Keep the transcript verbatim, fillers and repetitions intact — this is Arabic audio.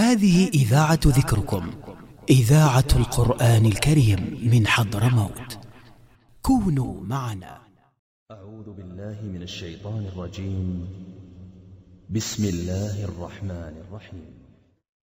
هذه إذاعة ذكركم، إذاعة القرآن الكريم من حضرموت. كونوا معنا. أعوذ بالله من الشيطان الرجيم. بسم الله الرحمن الرحيم.